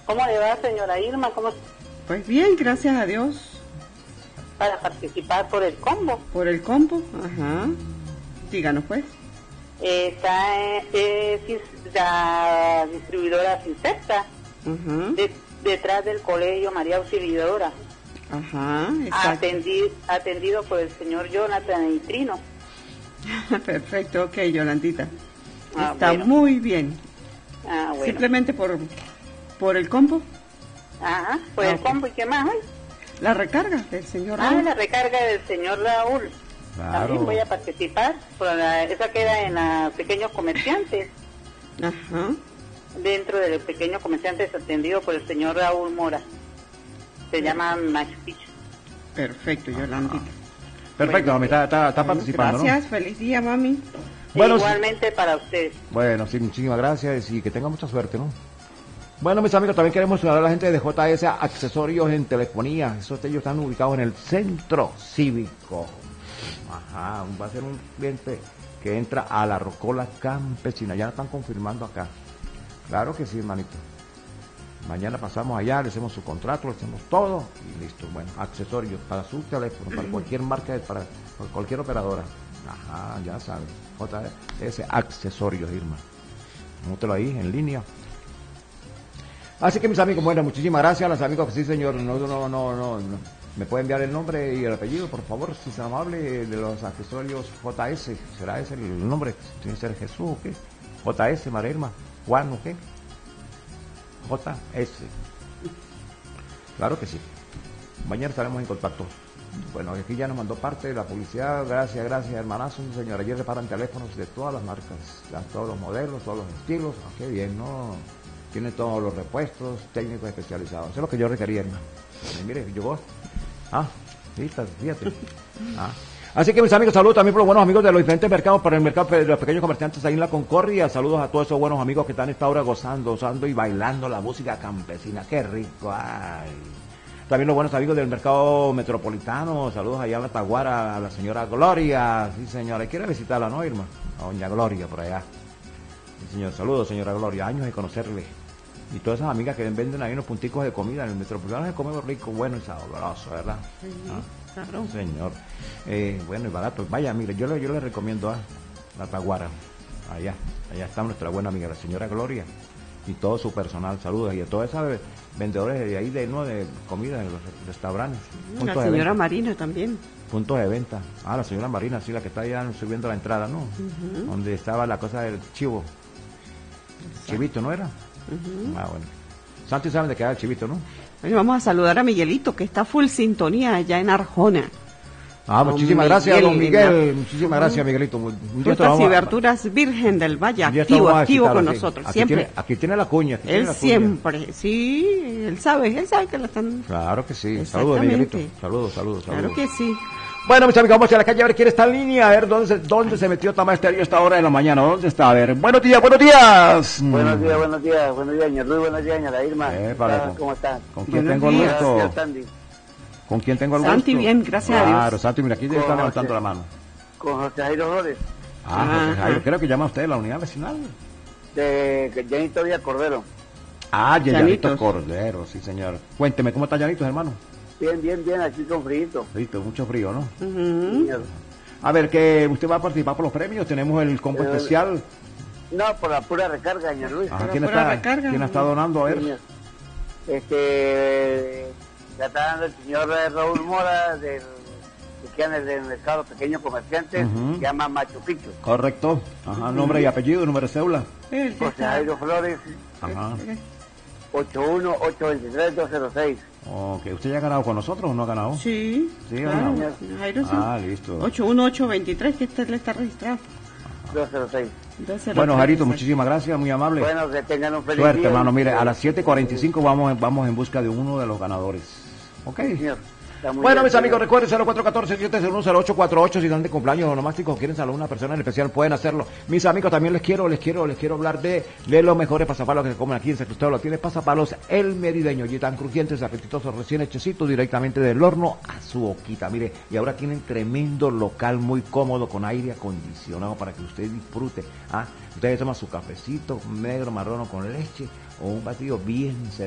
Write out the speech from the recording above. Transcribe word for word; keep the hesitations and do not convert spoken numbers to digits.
¿Cómo le va, señora Irma? ¿Cómo Pues bien, gracias a Dios. para participar por el combo? Por el combo, ajá. Díganos pues. Eh, está eh, es la distribuidora Cincepta, Ajá. de, detrás del colegio María Auxiliadora. Ajá, exacto. Atendi, atendido por el señor Jonathan Nitrino. Perfecto, ok, Yolandita. Ah, Está bueno. muy bien. Ah, bueno. Simplemente por, por el combo, Ajá, por Ah, el ok. combo. ¿Y qué más hay? la recarga del señor Ah, Raúl. la recarga del señor Raúl. Claro. También voy a participar. Por la, esa queda en los pequeños comerciantes. Ajá. Dentro de los pequeños comerciantes atendido por el señor Raúl Mora. Se llama Machu Picchu. Perfecto, Yolandita. Perfecto, mami, está, está, está participando, Gracias, feliz día, mami. Bueno, Igualmente para ustedes. ¿no? Bueno, sí, muchísimas gracias y que tenga mucha suerte, ¿no? Bueno, mis amigos, también queremos saludar a la gente de J S Accesorios en Telefonía. Esos ellos están ubicados en el Centro Cívico. Ajá, va a ser un cliente que entra a la Rocola Campesina. Ya están confirmando acá. Claro que sí, hermanito. Mañana pasamos allá, le hacemos su contrato, le hacemos todo y listo. Bueno, accesorios para su teléfono, para cualquier marca, para, para cualquier operadora. Ajá, ya saben. J S Accesorios, Irma. Anótelo ahí en línea. Así que mis amigos, bueno, muchísimas gracias a los amigos. Sí, señor, no, no, no, no, no. ¿Me puede enviar el nombre y el apellido, por favor, si es amable, de los accesorios J S? ¿Será ese el nombre? ¿Tiene que ser Jesús o qué? J S, María Irma, Juan o qué? J S. Claro que sí. Mañana estaremos en contacto. Bueno, aquí ya nos mandó parte de la publicidad. Gracias, gracias, hermanazo. Señor, ayer reparan teléfonos de todas las marcas, ya, todos los modelos, todos los estilos. Ah, qué bien, ¿no? Tiene todos los repuestos técnicos especializados. Eso es lo que yo requería, hermano. Y mire, llegó. Ah, fíjate, fíjate. Ah. Así que mis amigos, saludos también por los buenos amigos de los diferentes mercados, para el mercado de los pequeños comerciantes ahí en la Concordia. Saludos a todos esos buenos amigos que están esta hora gozando, gozando y bailando la música campesina. Qué rico, ay. También los buenos amigos del mercado metropolitano. Saludos allá a la Taguara, a la señora Gloria. Sí, señora, quiere visitarla, ¿no, Irma? A doña Gloria por allá. Sí, señor, saludos, señora Gloria. Años de conocerle. Y todas esas amigas que venden ahí unos punticos de comida en el metropolitano se come rico, bueno y sabroso, ¿verdad? Sí, ¿Ah? claro. Señor. Eh, bueno y barato. Vaya, mire, yo le, yo le recomiendo a la Taguara. Allá, allá está nuestra buena amiga, la señora Gloria. Y todo su personal, saludos. Y a todos esos vendedores de ahí de, ¿no? de comida en los restaurantes. La señora Marina también. Puntos de venta. Ah, la señora Marina, sí, la que está allá subiendo la entrada, ¿no? Uh-huh. Donde estaba la cosa del chivo. Exacto. Chivito, ¿no era? Uh-huh. Ah, bueno. Santi saben de qué era el chivito, ¿no? Bueno, vamos a saludar a Miguelito, que está full sintonía allá en Arjona. Ah, Don muchísimas Miguel, gracias, don Miguel. Miguel. Muchísimas gracias, Miguelito. Un día te Frutas vamos y a- verduras Virgen del Valle, un día te activo, vamos a activo visitar, con sí. nosotros, Aquí siempre. Tiene, aquí tiene la cuña. Aquí tiene Él la cuña. siempre, sí, él sabe, él sabe que la están... Claro que sí. Saludos, Exactamente. Miguelito. Saludos, saludos, saludos. Claro que sí. Bueno, mis amigos, vamos a la calle a ver quién está en línea, a ver dónde se, dónde se metió Tama Estéreo a esta hora de la mañana. ¿Dónde está? A ver, buenos días, buenos días. Buenos días, buenos días, buenos días, señor Luis, buenos días, señora Irma. Eh, ¿Cómo para- está? ¿Cómo están? ¿Con quién Buenos tengo el días. gusto? Gracias, Sandy. ¿Con quién tengo el Santi, gusto? bien, gracias a Dios. Claro, Santi, mira, aquí ya está Con levantando José. la mano. Con José Jairo Flores, Ah, José Ajá. Jairo, creo que llama usted de la unidad vecinal. de Llanito Villa Cordero. Ah, Yanito Llanitos. Cordero, sí, señor. Cuénteme, ¿cómo está Llanitos, hermano? Bien, bien, bien, aquí con frío. Listo, mucho frío, ¿no? Ujú. Señor. A ver, que usted va a participar por los premios, tenemos el combo Eh, especial. No, por la pura recarga, señor Luis. Ajá, pero ¿quién pura está, recarga. ¿quién está donando? A ver. Señor. Este, ya está dando el señor eh, Raúl Mora, del, que queda en el, del mercado pequeño comerciante, Ujú. se llama Machu Picchu. Correcto. Ajá, nombre y apellido, número de cédula. Él que José está- Jairo Flores, Ajá. ocho uno ocho dos tres dos cero seis. Ok, ¿usted ya ha ganado con nosotros o no ha ganado? Sí, Sí, claro, ¿o no? señor Jairo, sí. Ah, listo. ocho uno ocho dos tres, que este le está registrado. dos cero seis. dos cero Bueno, tres, Jarito, exacto. muchísimas gracias, muy amable. Bueno, que tengan un feliz Suerte, día. hermano. Mire, a las siete cuarenta y cinco vamos, vamos en busca de uno de los ganadores. ¿Ok? Señor, está muy Bueno, bien, mis amigos, señor. recuerden cero cuatro uno cuatro siete cero uno cero ocho cuatro ocho. Si dan de cumpleaños onomástico o quieren saludar a una persona en especial, pueden hacerlo. Mis amigos, también les quiero, les quiero, les quiero hablar de, de los mejores pasapalos que se comen aquí en San Cristóbal. Lo tiene Pasapalos El Merideño. Y tan crujientes, apetitosos, recién hechecitos, directamente del horno a su boquita. Mire, y ahora tienen tremendo local muy cómodo con aire acondicionado para que usted disfrute. ¿Ah? Ustedes toman su cafecito negro, marrón o con leche o un batido bien